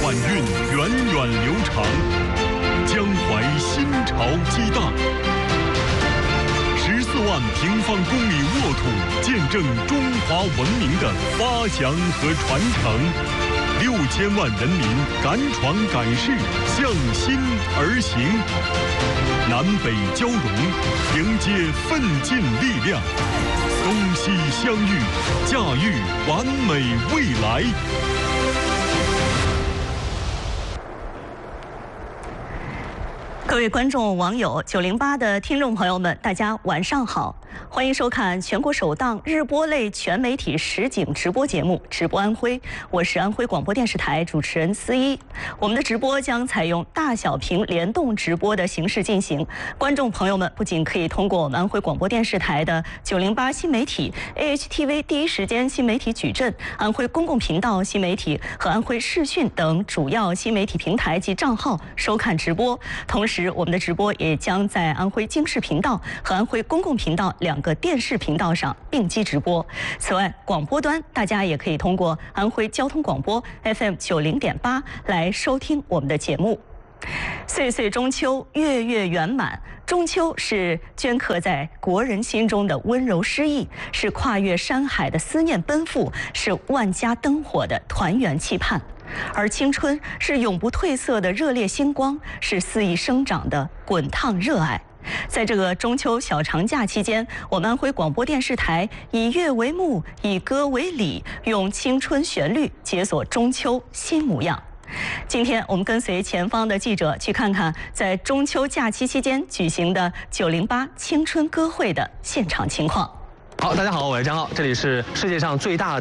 万运源远流长，江淮新潮激荡。14万平方公里沃土，见证中华文明的发祥和传承。6000万人民敢闯敢试，向心而行。南北交融，迎接奋进力量，东西相遇，驾驭完美未来。 各位观众、网友、908的听众朋友们，大家晚上好！欢迎收看全国首档日播类全媒体实景直播节目《直播安徽》，我是安徽广播电视台主持人思一。我们的直播将采用大小屏联动直播的形式进行，观众朋友们不仅可以通过我们安徽广播电视台的908新媒体、AHTV 第一时间新媒体矩阵、安徽公共频道新媒体和安徽视讯等主要新媒体平台及账号收看直播，同时我们的直播也将在安徽经视频道和安徽公共频道2个电视频道上并机直播。此外，广播端大家也可以通过安徽交通广播 FM90.8来收听我们的节目。岁岁中秋，月月圆满。中秋是镌刻在国人心中的温柔诗意，是跨越山海的思念奔赴，是万家灯火的团圆期盼。而青春是永不褪色的热烈星光，是肆意生长的滚烫热爱。在这个中秋小长假期间，我们安徽广播电视台以乐为幕，以歌为礼，用青春旋律解锁中秋新模样。今天我们跟随前方的记者去看看在中秋假期期间举行的908青春歌会的现场情况。 好，大家好，我是张浩，这里是世界上最大的